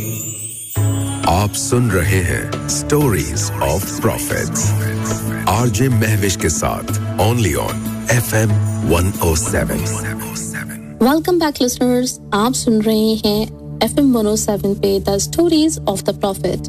आप सुन रहे हैं stories of profits RJ Mahwish के साथ only on FM 107। Welcome back listeners, आप सुन रहे हैं FM 107 पे the stories of the profit.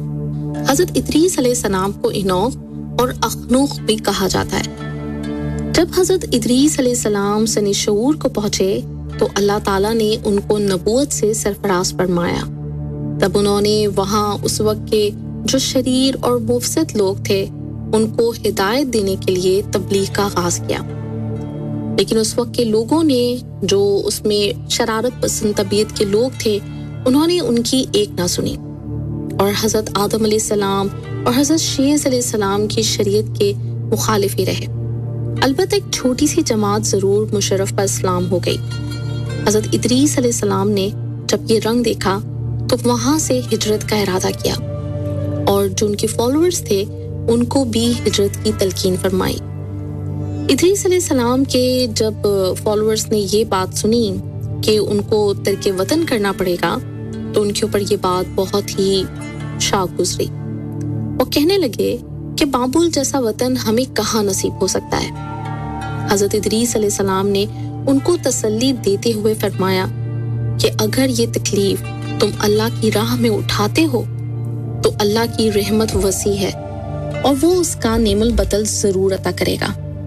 हजरत इदरीस अलैहिस्सलाम को इनोख और अखनूख भी कहा जाता है। जब हजरत इदरीस अलैहिस्सलाम सनी शऊर को पहुंचे तो अल्लाह ताला ने उनको नबूवत से सरफराज फरमाया। तब उन्होंने वहां उस वक्त के जो शरीर और मुफसद लोग थे उनको हिदायत देने के लिए तबलीग का आगाज किया, लेकिन उस वक्त के लोगों ने जो उसमें शरारत पसंद तबीयत के लोग थे उन्होंने उनकी एक ना सुनी और हजरत आदम अलैहिस्सलाम और हजरत शीस अलैहिस्सलाम की शरीयत के मुखालिफ ही रहे। अलबत्ता एक छोटी सी जमात जरूर मुशर्रफ पर इस्लाम हो गई। हजरत इदरीस अलैहिस्सलाम ने जब ये रंग देखा तो वहां से हिजरत का इरादा किया और जो उनके फॉलोअर्स थे उनको भी हिजरत की तलकीन फरमाई। इदरीस अलैहिस्सलाम के जब फॉलोअर्स ने ये बात सुनी कि उनको तर्के वतन करना पड़ेगा तो उनके ऊपर ये बात बहुत ही शाक गुजरी और कहने लगे कि बाबुल जैसा वतन हमें कहाँ नसीब हो सकता है। हजरत इदरीस अलैहिस्सलाम ने उनको तसल्ली देते हुए फरमाया कि अगर ये तकलीफ तुम अल्लाह की राह में उठाते हो तो अल्लाह की रहमत वसी है और वो उसका नेमल बदल जरूर अता करेगा।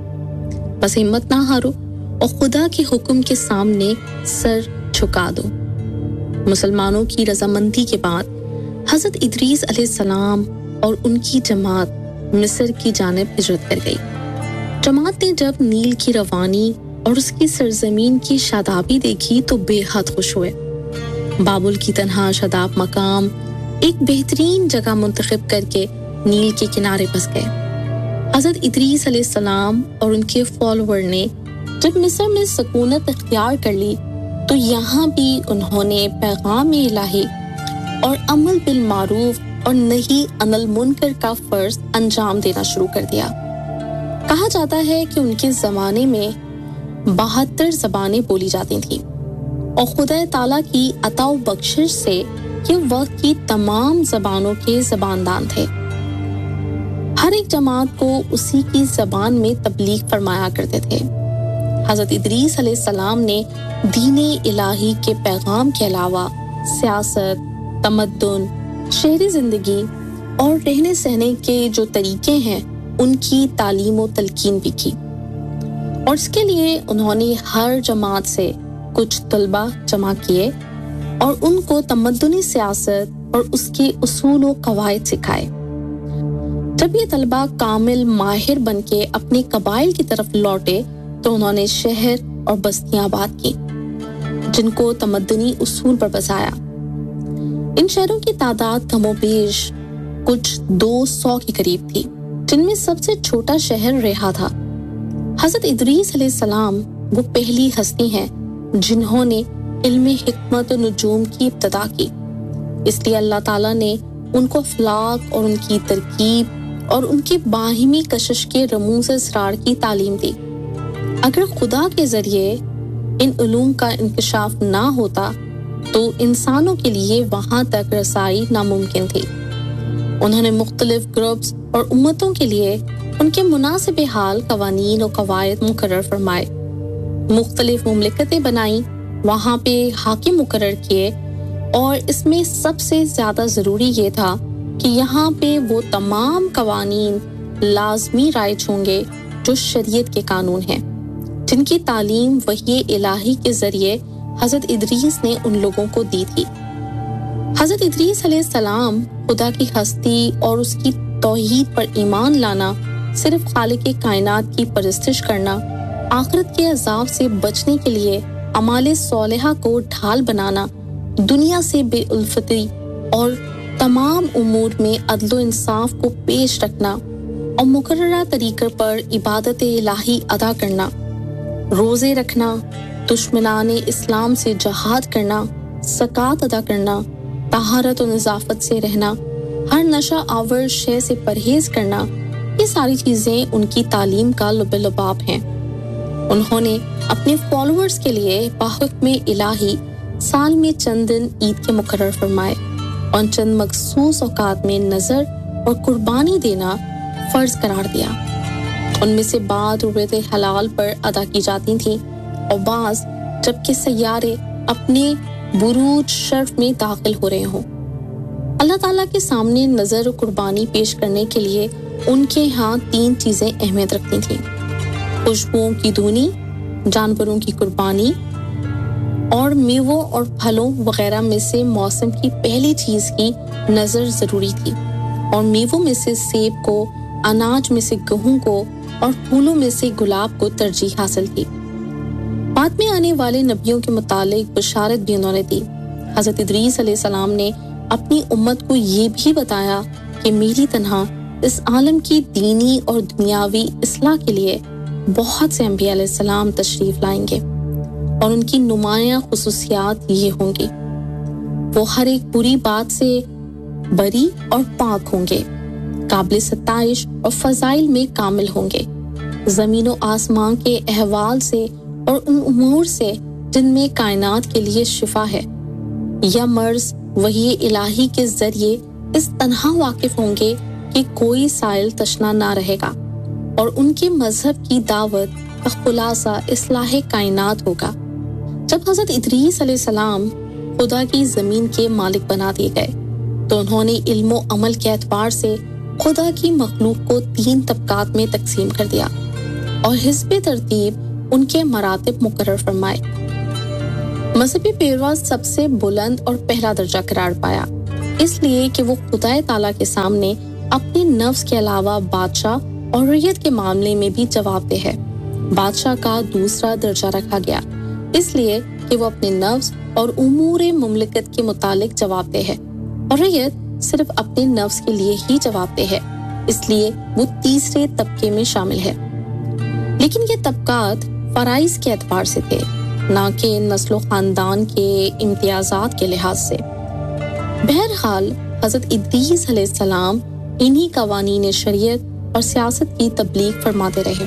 बस हिम्मत ना हारो और खुदा के हुक्म के सामने सर झुका दो। मुसलमानों की रजामंदी के बाद हजरत इदरीस अलैहिस्सलाम और उनकी जमात मिस्र की जानिब हिजरत कर गई। जमात ने जब नील की रवानी और उसकी सरजमीन की शादाबी देखी तो बेहद खुश हुए। बाबुल की तन्हा शादाब मकाम एक बेहतरीन जगह मुंतखब करके नील के किनारे बस गए। हजरत इदरीस अलैहिस्सलाम और उनके फॉलोअर ने जब मिस्र में सकूनत इख्तियार कर ली तो यहाँ भी उन्होंने पैगाम इलाही और अमल बिल मारूफ और नही अनिल मुनकर का फर्ज अंजाम देना शुरू कर दिया। कहा जाता है कि उनके ज़माने में 72 ज़बानें बोली जाती थीं और खुदा ताला की अता व बख्शिश से ये वक्त की तमाम ज़बानों के ज़बानदान थे। हर एक जमात को उसी की ज़बान में तबलीग फरमाया करते थे। हज़रत इदरीस अलैहिस्सलाम ने दीन इलाही के पैगाम के अलावा सियासत, तमद्दुन, शहरी ज़िंदगी और रहने सहने के जो तरीके हैं उनकी तालीम व तलकीन भी की और इसके लिए उन्होंने हर जमात से कुछ तलबा जमा किए और उनको तमद्दुनी सियासत और उसके उसूल व कवायद सिखाए। जब ये तलबा कामिल माहिर बनके अपने कबाइल की तरफ लौटे तो उन्होंने शहर और बस्तियां आबाद की जिनको तमद्दुनी उसूल पर बसाया। इन शहरों की तादाद कमोबेश कुछ 200 के करीब थी, जिनमें सबसे छोटा शहर रेहा था। हजरत इदरीस अलैहिस्सलाम वो पहली हस्ती हैं जिन्होंने इल्म हिकमत और नुजूम की इब्तिदा की, इसलिए अल्लाह ताला ने उनको अफलाक और उनकी तरकीब और उनकी बाहिमी कशिश के रमूज इसरार की तालीम दी। अगर खुदा के जरिए इन उलूम का इंकशाफ ना होता तो इंसानों के लिए वहां तक रसाई नामुमकिन थी। उन्होंने मुख्तलिफ ग्रुप्स और उम्मतों के लिए उनके मुनासिब हाल कवानीन और कवायद मुकर्रर फरमाए, मुख्तलिफ मुमलिकतें बनाई, वहां पे हाकिम मुकर्रर किए और इसमें सबसे ज्यादा जरूरी ये था कि यहाँ पे वो तमाम कवानीन लाजमी राइज होंगे जो शरीयत के कानून हैं, जिनकी तालीम वही इलाही के जरिए हजरत इदरीस ने उन लोगों को दी थी। हजरत इदरीस अलैहिस्सलाम खुदा की हस्ती और उसकी तौहीद पर ईमान लाना, सिर्फ खालिक कायनात की परस्तिश करना, आखिरत के अजाब से बचने के लिए अमाले सोलिहा को ढाल बनाना, दुनिया से बेउल्फती और तमाम उमूर में अदल व इंसाफ को पेश रखना और मुकर्ररा तरीक़े पर इबादत इलाही अदा करना, रोज़े रखना, दुश्मनाने इस्लाम से जहाद करना, ज़कात अदा करना, तहारत और नज़ाफ़त से रहना, हर नशा आवर शय से परहेज करना, ये सारी चीज़ें उनकी तालीम का लुब-ए-लुबाब हैं। उन्होंने अपने फॉलोअर्स के लिए बाहुक्म इलाही साल में चंद दिन ईद के मुकर्रर फरमाए और चंद मखसूस औकात में नजर और कुर्बानी देना फर्ज करार दिया। उनमें से बाद रुबयत हलाल पर अदा की जाती थी और बाज जबकि सैयारे अपने बुरूज शर्फ में दाखिल हो रहे हों। अल्लाह ताला के सामने नजर और कुर्बानी पेश करने के लिए उनके यहाँ 3 चीजें अहमियत रखती थीं: खुशबुओं की धुनी, जानवरों की कुर्बानी और मेवों और फलों वगैरह में से मौसम की पहली चीज की नजर जरूरी थी, और मेवों में से सेब को, अनाज में से गेहूं को और फूलों में से गुलाब को तरजीह हासिल थी। बाद में आने वाले नबियों के मुतालिक बशारत भी उन्होंने दी। हजरत इदरीस अलैहिस्सलाम ने अपनी उम्मत को ये भी बताया कि मेरी तन्हा इस आलम की दीनी और दुनियावी इस्लाह के लिए बहुत से अंबिया अलैहिस्सलाम तशरीफ लाएंगे और उनकी नुमायां खुसूसियात ये होंगी: वो हर एक बुरी बात से बरी और पाक होंगे, काबिल सताइश और फजाइल में कामिल होंगे, ज़मीन और आसमान के अहवाल से और उन उमूर से जिनमें कायनात के लिए शिफा है या मर्ज वही इलाही के जरिए इस तन्हा वाकिफ होंगे कि कोई साइल तशना ना रहेगा, और उनके मजहब की दावत का खुलासा इस्लाह कायनात होगा। जब हजरत इदरीस अलैहिस्सलाम खुदा की जमीन के मालिक बना दिए गए तो उन्होंने इल्म और अमल के एतबार से खुदा की मखलूक को 3 तबकात में तकसीम कर दिया और हिस्ब तरतीब उनके मरातिब मुकर्रर फरमाए। मजहबी पेशवा सबसे बुलंद और पहला दर्जा करार पाया, इसलिए कि वो खुदा ताला के सामने अपने नफ्स के अलावा बादशाह और रैयत के मामले में भी जवाबदेह है। बादशाह का दूसरा दर्जा रखा गया, इसलिए कि वो अपने नफ्स और उमूर मुमलिकत के मुतालिक जवाबदेह है, और रैयत सिर्फ अपने नफ्स के लिए ही जवाबदेह है, इसलिए वो तीसरे तबके में शामिल है। लेकिन ये तबकात फराइज के एतबार से थे, ना कि नस्ल खानदान के इम्तियाजात के लिहाज से। बहरहाल हजरत इदरीस अलैहिस्सलाम इन्हीं कवानीन शरीयत और सियासत की तबलीग फरमाते रहे।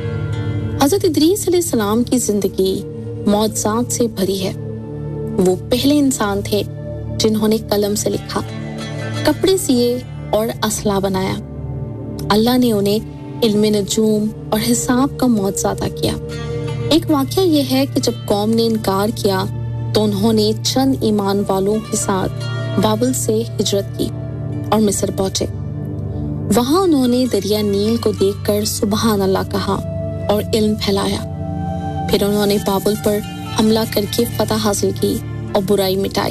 हजरत इदरीस अलैहिस्सलाम की जिंदगी मौजज़ात से भरी है। वो पहले इंसान थे जिन्होंने कलम से लिखा, कपड़े सिए और असला बनाया। अल्लाह ने उन्हें इल्म नजूम और हिसाब का मौजज़ा अता किया। एक वाक़या यह है कि जब कौम ने इनकार किया तो उन्होंने चंद ईमान वालों के साथ बाबल से हिजरत की और मिस्र पहुंचे। वहां उन्होंने दरिया नील को देखकर सुबहान अल्लाह कहा और इल्म फैलाया। फिर उन्होंने बाबल पर हमला करके फतह हासिल की और बुराई मिटाई।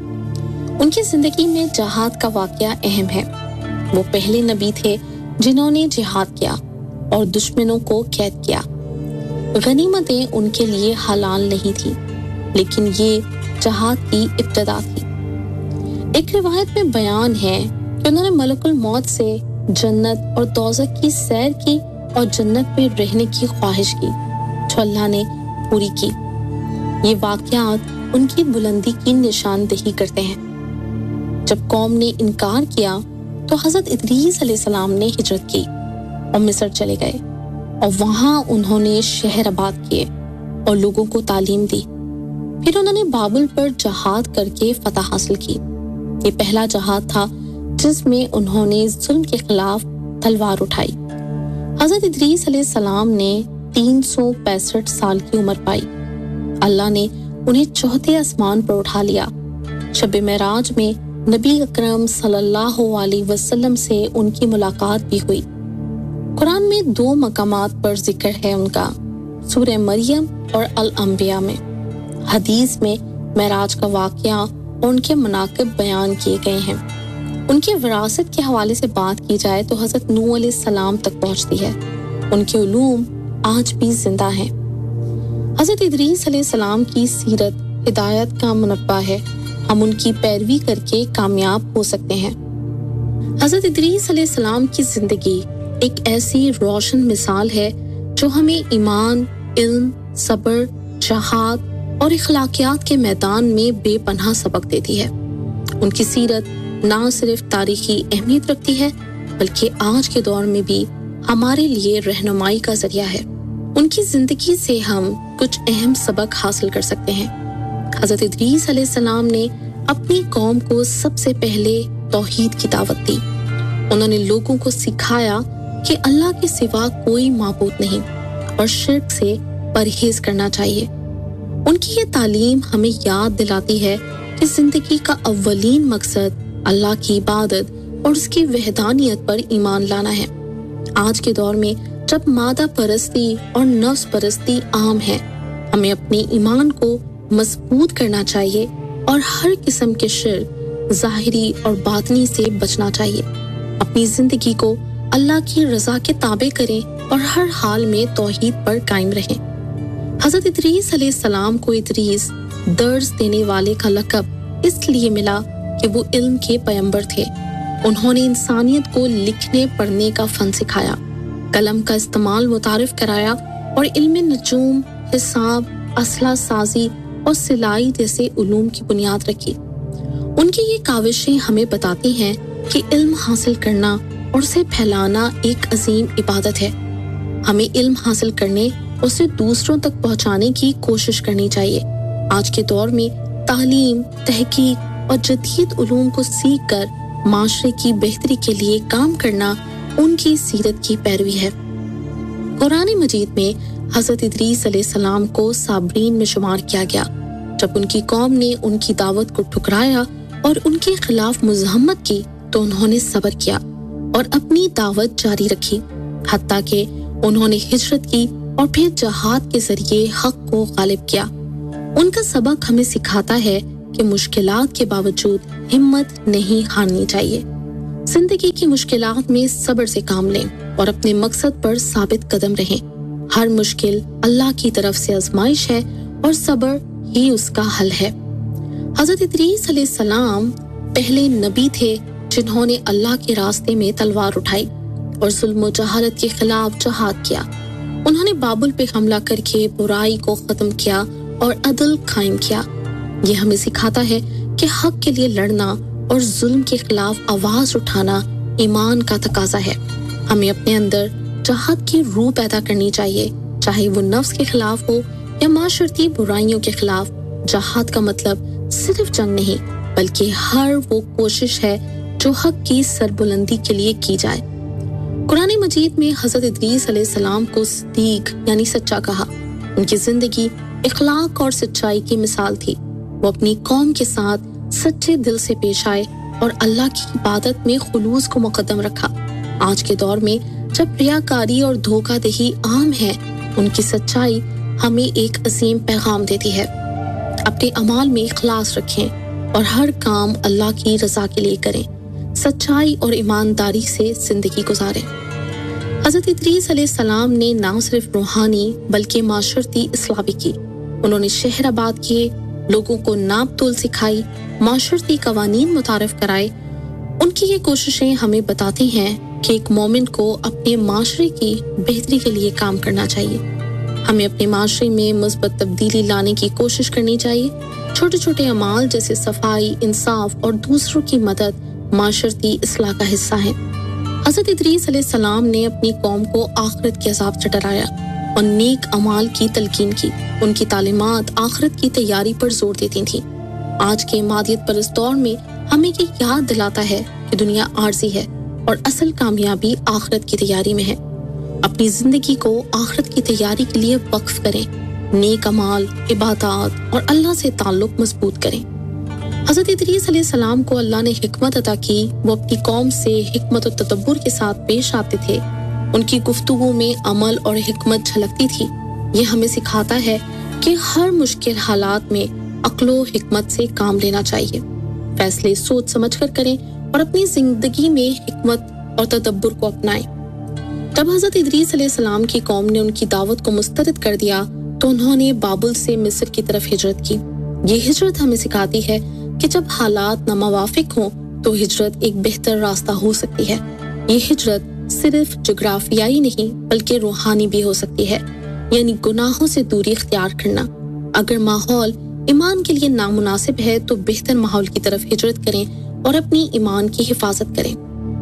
उनकी जिंदगी में जहाद का वाक़या अहम है। वो पहले नबी थे जिन्होंने जिहाद किया और दुश्मनों को कैद किया। गनीमतें उनके लिए हलाल नहीं थी, लेकिन ये जहाद की इब्तिदा थी। एक रिवायत में बयान है कि उन्होंने मलकुल मौत से जन्नत और दोज़ख की सैर की और जन्नत में रहने की ख्वाहिश की, जो अल्लाह ने पूरी की। ये वाक़यात उनकी बुलंदी की निशानदेही करते हैं। जब कौम ने इनकार किया तो हजरत इदरीस अलैहिस्सलाम ने हिजरत की और मिस्र चले गए, और वहां उन्होंने शहर आबाद किए और लोगों को तालीम दी। फिर उन्होंने बाबुल पर जहाद करके फतह हासिल की। ये पहला जहाद था जिसमें उन्होंने जुल्म के खिलाफ तलवार उठाई। हजरत इदरीस अलैहिस्सलाम ने 365 साल की उम्र पाई। अल्लाह ने उन्हें चौथे आसमान पर उठा लिया। शब मेराज में नबी अकरम सल्लल्लाहु अलैहि वसल्लम से उनकी मुलाकात भी हुई। कुरान में 2 मकामात पर जिक्र है उनका, सूरह मरियम और अल अंबिया में। हदीस में मेराज का वाक़या और उनके मनाक़िब बयान किए गए हैं। उनकी विरासत के हवाले से बात की जाए तो हजरत नूह अलैहिस्सलाम तक पहुंचती है। उनके उलूम आज भी जिंदा हैं। हजरत इदरीस अलैहिस्सलाम की सीरत हिदायत का मुनब्बा है। हम उनकी पैरवी करके कामयाब हो सकते हैं। हजरत इदरीस अलैहिस्सलाम की जिंदगी एक ऐसी रोशन मिसाल है जो हमें ईमान, इल्म, सब्र, जहाद और इखलाकियात के मैदान में बेपनाह सबक देती है। उनकी सीरत ना सिर्फ तारीखी अहमियत रखती है, बल्कि आज के दौर में भी हमारे लिए रहनुमाई का जरिया है। उनकी जिंदगी से हम कुछ अहम सबक हासिल कर सकते हैं। हजरत इदरीस अलैहिस्सलाम ने اپنی قوم کو سب سے پہلے توحید کی دعوت دی۔ انہوں نے لوگوں کو سکھایا کہ اللہ کے سوا کوئی معبود نہیں اور شرک سے پرہیز کرنا چاہیے۔ ان کی یہ تعلیم ہمیں یاد دلاتی ہے کہ زندگی کا اولین مقصد اللہ کی عبادت اور اس کی وحدانیت پر ایمان لانا ہے۔ آج کے دور میں جب مادہ پرستی اور نفس پرستی عام ہے، ہمیں اپنے ایمان کو مضبوط کرنا چاہیے اور ہر قسم کے شرک ظاہری اور باطنی سے بچنا چاہیے۔ اپنی زندگی کو اللہ کی رضا کے تابع کریں اور ہر حال میں توحید پر قائم رہیں۔ حضرت ادریس علیہ السلام کو ادریس درس دینے والے کا لقب اس لیے ملا کہ وہ علم کے پیغمبر تھے۔ انہوں نے انسانیت کو لکھنے پڑھنے کا فن سکھایا، قلم کا استعمال متعارف کرایا اور علم نجوم، حساب، اسلحہ سازی اور سلائی جیسے علوم کی بنیاد رکھی۔ ان کی یہ کاوشیں ہمیں بتاتی ہیں کہ علم حاصل کرنا اور اسے پھیلانا ایک عظیم عبادت ہے۔ ہمیں علم حاصل کرنے اور اسے دوسروں تک پہنچانے کی کوشش کرنی چاہیے۔ آج کے دور میں تعلیم، تحقیق اور جدید علوم کو سیکھ کر معاشرے کی بہتری کے لیے کام کرنا ان کی سیرت کی پیروی ہے۔ قرآن مجید میں حضرت ادریس علیہ السلام کو صابرین میں شمار کیا گیا۔ جب ان کی قوم نے ان کی دعوت کو ٹھکرایا اور ان کے خلاف مزاحمت کی تو انہوں نے صبر کیا اور اپنی دعوت جاری رکھی، حتیٰ کہ انہوں نے ہجرت کی اور پھر جہاد کے ذریعے حق کو غالب کیا۔ ان کا سبق ہمیں سکھاتا ہے کہ مشکلات کے باوجود ہمت نہیں ہارنی چاہیے۔ زندگی کی مشکلات میں صبر سے کام لیں اور اپنے مقصد پر ثابت قدم رہیں۔ ہر مشکل اللہ کی طرف سے آزمائش ہے اور صبر ہی اس کا حل ہے۔ حضرت ادریس علیہ السلام پہلے نبی تھے جنہوں نے اللہ کے راستے میں تلوار اٹھائی اور ظلم و جہالت کے خلاف جہاد کیا۔ انہوں نے بابل پہ حملہ کر کے برائی کو ختم کیا اور عدل قائم کیا۔ یہ ہمیں سکھاتا ہے کہ حق کے لیے لڑنا اور ظلم کے خلاف آواز اٹھانا ایمان کا تقاضا ہے۔ ہمیں اپنے اندر جہاد کی روح پیدا کرنی چاہیے، چاہے وہ نفس کے خلاف ہو یا معاشرتی برائیوں کے خلاف۔ جہاد کا مطلب صرف جنگ نہیں بلکہ ہر وہ کوشش ہے جو حق کی سربلندی کے لیے کی جائے۔ قرآن مجید میں حضرت ادریس علیہ السلام کو صدیق یعنی سچا کہا۔ ان کی زندگی اخلاق اور سچائی کی مثال تھی۔ وہ اپنی قوم کے ساتھ سچے دل سے پیش آئے اور اللہ کی عبادت میں خلوص کو مقدم رکھا۔ آج کے دور میں جب ریاکاری اور دھوکہ دہی عام ہے، ان کی سچائی ہمیں ایک عظیم پیغام دیتی ہے۔ اپنے اعمال میں اخلاص رکھیں اور ہر کام اللہ کی رضا کے لیے کریں۔ سچائی اور ایمانداری سے زندگی گزاریں۔ حضرت ادریس علیہ السلام نے نہ صرف روحانی بلکہ معاشرتی اصلاح بھی کی۔ انہوں نے شہر آباد کیے، لوگوں کو ناپ تول سکھائی، معاشرتی قوانین متعارف کرائے۔ ان کی یہ کوششیں ہمیں بتاتی ہیں کہ ایک مومن کو اپنے معاشرے کی بہتری کے لیے کام کرنا چاہیے۔ ہمیں اپنے معاشرے میں مثبت تبدیلی لانے کی کوشش کرنی چاہیے۔ چھوٹے چھوٹے اعمال جیسے صفائی، انصاف اور دوسروں کی مدد معاشرتی اصلاح کا حصہ ہیں۔ حضرت ادریس علیہ السلام نے اپنی قوم کو آخرت کے عذاب سے ڈرایا اور نیک اعمال کی تلقین کی۔ ان کی تعلیمات آخرت کی تیاری پر زور دیتی تھیں۔ آج کے مادیت پرست دور میں ہمیں یہ یاد دلاتا ہے کہ دنیا عارضی ہے اور اصل کامیابی آخرت کی تیاری میں ہے۔ اپنی زندگی کو آخرت کی تیاری کے لیے وقف کریں، نیک اعمال، عبادات اور اللہ سے تعلق مضبوط کریں۔ حضرت ادریس علیہ السلام کو اللہ نے حکمت عطا کی۔ وہ اپنی قوم سے حکمت و تدبر کے ساتھ پیش آتے تھے۔ ان کی گفتگو میں عمل اور حکمت جھلکتی تھی۔ یہ ہمیں سکھاتا ہے کہ ہر مشکل حالات میں عقل و حکمت سے کام لینا چاہیے۔ فیصلے سوچ سمجھ کر کریں اور اپنی زندگی میں حکمت اور تدبر کو اپنائیں۔ جب حضرت ادریس علیہ السلام کی قوم نے ان کی دعوت کو مسترد کر دیا تو انہوں نے بابل سے مصر کی طرف ہجرت کی۔ یہ ہجرت ہمیں سکھاتی ہے کہ جب حالات ناموافق ہوں تو ہجرت ایک بہتر راستہ ہو سکتی ہے۔ یہ ہجرت صرف جغرافیائی نہیں بلکہ روحانی بھی ہو سکتی ہے، یعنی گناہوں سے دوری اختیار کرنا۔ اگر ماحول ایمان کے لیے نامناسب ہے تو بہتر ماحول کی طرف ہجرت کریں اور اپنی ایمان کی حفاظت کریں۔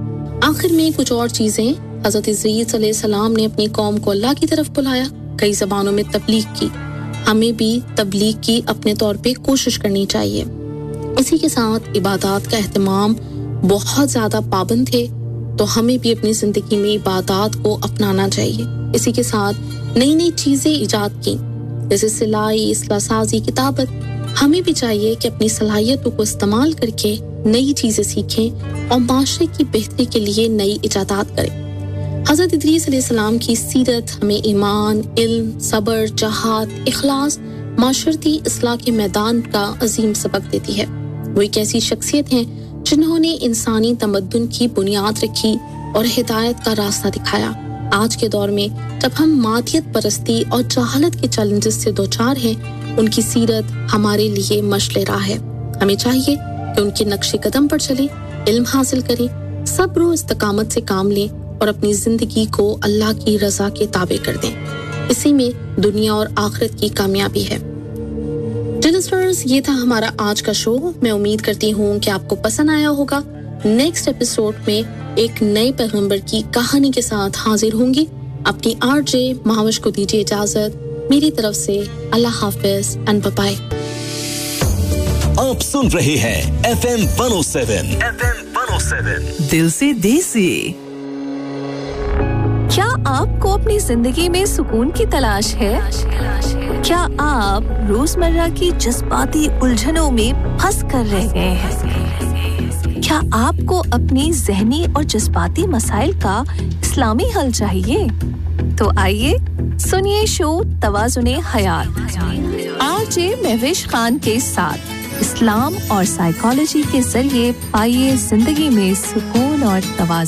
آخر میں کچھ اور چیزیں۔ حضرت ادریس علیہ السلام نے اپنی قوم کو اللہ کی طرف بلایا، کئی زبانوں میں تبلیغ کی۔ ہمیں بھی تبلیغ کی اپنے طور پہ کوشش کرنی چاہیے۔ इसी के साथ इबादत का एहतमाम बहुत ज़्यादा पाबंद थे, तो हमें भी अपनी ज़िंदगी में इबादत को अपनाना चाहिए। इसी के साथ नई-नई चीज़ें ईजाद की, जैसे सिलाई, इसलासाजी, किताबत। हमें भी चाहिए कि अपनी सलाहियतों को इस्तेमाल करके नई चीज़ें सीखें और माशरे की बेहतरी के लिए नई इजादात करें। हज़रत इदरीस अलैहिस्सलाम की सीरत हमें ईमान, इल्म, सब्र, जहाद, इखलास, माशरती इस्लाह के मैदान का अजीम सबक देती है। वो एक ऐसी शख्सियत हैं जिन्होंने इंसानी तमद्दुन की बुनियाद रखी और हिदायत का रास्ता दिखाया। आज के दौर में जब हम मादियत परस्ती और जहालत के चैलेंजेस से दोचार हैं, उनकी सीरत हमारे लिए मशले राह है। हमें चाहिए कि उनके नक्शे कदम पर चलें, इल्म हासिल करें, सब्र और इस्तिकामत से काम लें और अपनी जिंदगी को अल्लाह की रजा के ताबे कर दें। इसी में दुनिया और आखिरत की कामयाबी है। लिसनर्स, ये था हमारा आज का शो। मैं उम्मीद करती हूँ कि आपको पसंद आया होगा। नेक्स्ट एपिसोड में एक नए पैगंबर की कहानी के साथ हाजिर होंगी। अपनी आरजे महावश को दीजिए इजाजत। मेरी तरफ से अल्लाह हाफिज एंड बाय बाय। आप सुन रहे हैं FM 107 दिल से देसी। क्या आपको अपनी जिंदगी में सुकून की तलाश है? क्या आप रोजमर्रा की जज्बाती उलझनों में फंस कर रह गए हैं? क्या आपको अपनी ज़हनी और जज्बाती मसाइल का इस्लामी हल चाहिए? तो आइए सुनिए शो तवाज़ुने हयात आरजे महविश खान के साथ। इस्लाम और साइकोलॉजी के जरिए पाइए जिंदगी में सुकून और तवाज़ुन।